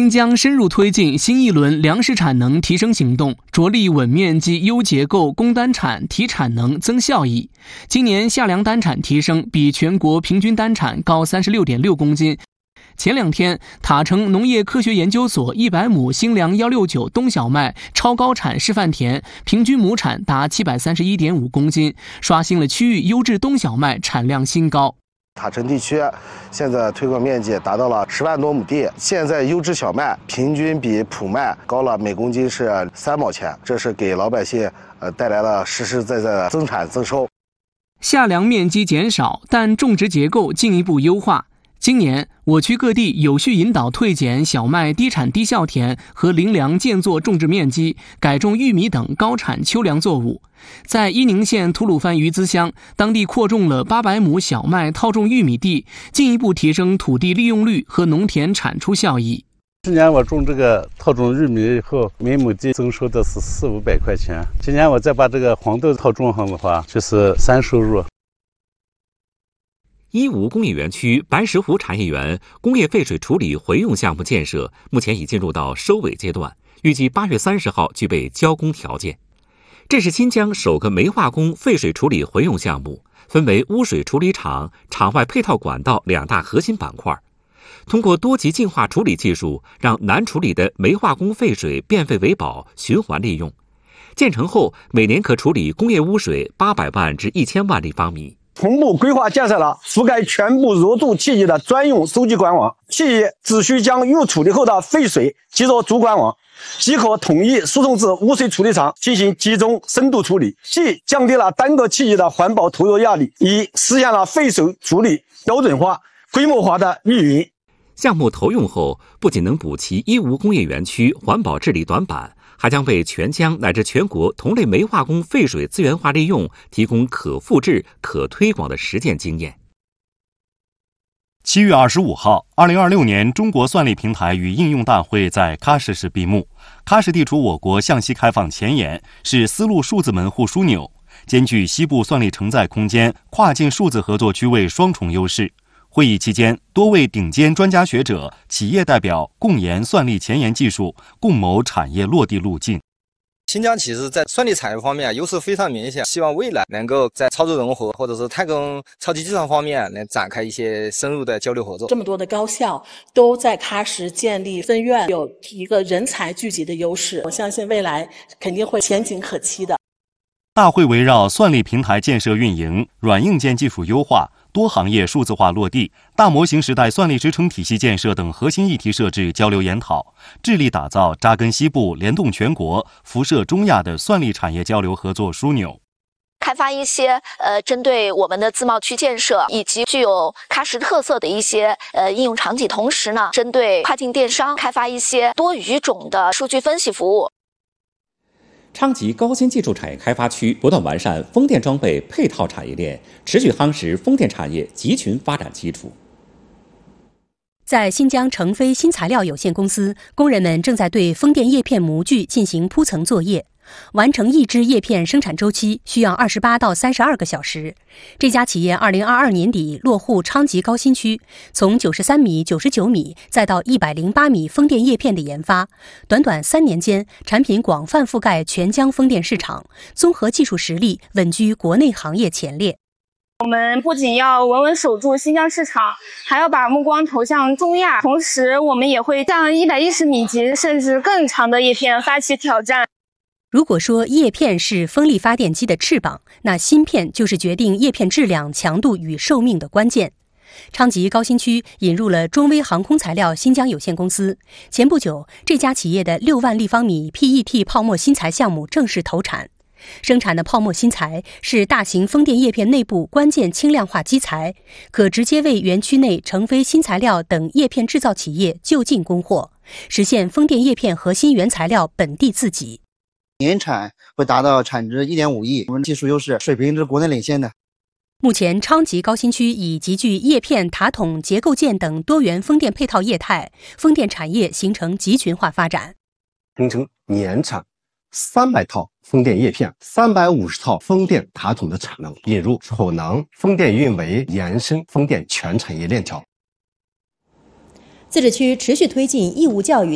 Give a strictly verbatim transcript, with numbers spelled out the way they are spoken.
新疆深入推进新一轮粮食产能提升行动，着力稳面积、优结构、攻单产、提产能、增效益。今年夏粮单产提升比全国平均单产高 三十六点六公斤。前两天，塔城农业科学研究所一百亩新粮一六九冬小麦超高产示范田，平均亩产达 七百三十一点五公斤，刷新了区域优质冬小麦产量新高。 塔城地区现在推广面积达到了十万多亩地，现在优质小麦平均比普麦高了每公斤是三毛钱，这是给老百姓呃带来了实实在在的增产增收。 夏粮面积减少，但种植结构进一步优化。今年，我区各地有序引导退减小麦低产低效田和林粮间作种植面积，改种玉米等高产秋粮作物。在伊宁县吐鲁番鱼资乡，当地扩种了八百亩小麦套种玉米地，进一步提升土地利用率和农田产出效益。 去年我种这个套种玉米以后，每亩地增收的是四五百块钱。今年我再把这个黄豆套种上的话，就是三收入。 一吴工业园区白石湖产业园工业废水处理回用项目建设目前已进入到收尾阶段，预计八月三十号具备交工条件。这是新疆首个煤化工废水处理回用项目，分为污水处理厂、厂外配套管道两大核心板块。通过多级净化处理技术，让难处理的煤化工废水变废为宝，循环利用。建成后，每年可处理工业污水八百万至一千万立方米。 同步规划建设了覆盖全部入驻企业的专用收集管网，企业只需将预处理后的废水接入主管网，即可统一输送至污水处理厂进行集中深度处理，既降低了单个企业的环保投入压力，亦实现了废水处理标准化、规模化的运营。 项目投用后，不仅能补齐一吴工业园区环保治理短板，还将为全疆乃至全国同类煤化工废水资源化利用提供可复制、可推广的实践经验。 七月二十五号，二零二六年中国算力平台与应用大会在喀什市闭幕。喀什地处我国向西开放前沿，是丝路数字门户枢纽，兼具西部算力承载空间、跨境数字合作区位双重优势。会议期间，多位顶尖专家学者、企业代表共研算力前沿技术，共谋产业落地路径。 新疆其实在算力产业方面优势非常明显，希望未来能够在超值融合或者是太空超级计算方面能展开一些深入的交流合作。 这么多的高校都在喀什建立分院，有一个人才聚集的优势，我相信未来肯定会前景可期的。 大会围绕算力平台建设运营、软硬件技术优化、多行业数字化落地、大模型时代算力支撑体系建设等核心议题设置交流研讨，致力打造扎根西部、联动全国、辐射中亚的算力产业交流合作枢纽。 开发一些呃针对我们的自贸区建设以及具有喀什特色的一些呃应用场景，同时呢，针对跨境电商开发一些多语种的数据分析服务。 昌吉高新技术产业开发区不断完善风电装备配套产业链，持续夯实风电产业集群发展基础。 在新疆成飞新材料有限公司，工人们正在对风电叶片模具进行铺层作业。完成一支叶片生产周期需要二十八到三十二个小时。这家企业二零二二年底落户昌吉高新区，从九十三米、九十九米再到一百零八米风电叶片的研发，短短三年间，产品广泛覆盖全疆风电市场，综合技术实力稳居国内行业前列。 我们不仅要稳稳守住新疆市场，还要把目光投向中亚，同时我们也会向一百一十米级甚至更长的叶片发起挑战。 如果说叶片是风力发电机的翅膀，那芯片就是决定叶片质量、强度与寿命的关键。昌吉高新区引入了中微航空材料新疆有限公司，前不久，这家企业的六万立方米 P E T 泡沫新材项目正式投产。生产的泡沫新材是大型风电叶片内部关键轻量化基材，可直接为园区内成飞新材料等叶片制造企业就近供货，实现风电叶片核心原材料本地自给。 年产会达到产值 一点五亿，我们技术优势水平是国内领先的。 目前，昌吉高新区已集聚叶片、塔筒、结构件等多元风电配套业态，风电产业形成集群化发展， 形成年产三百套风电叶片、三百五十套风电塔筒的产能，引入储能、风电运维，延伸风电全产业链条。 自治区持续推进义务教育。